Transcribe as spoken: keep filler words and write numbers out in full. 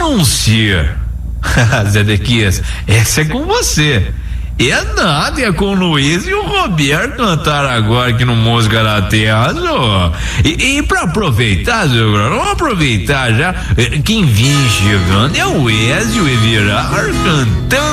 Anuncia. Zedequias, essa é com você. É nada, é com o Luiz e o Roberto cantar agora aqui no Música da Terra, ó. E, e pra aproveitar, seu Bruno, vamos aproveitar já. Quem vem chegando é o Ezio Everard cantando